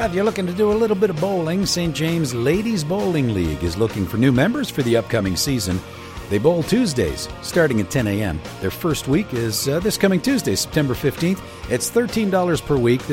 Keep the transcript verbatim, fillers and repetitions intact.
Yeah, if you're looking to do a little bit of bowling, Saint James Ladies Bowling League is looking for new members for the upcoming season. They bowl Tuesdays, starting at ten a.m. Their first week is uh, this coming Tuesday, September fifteenth. It's thirteen dollars per week.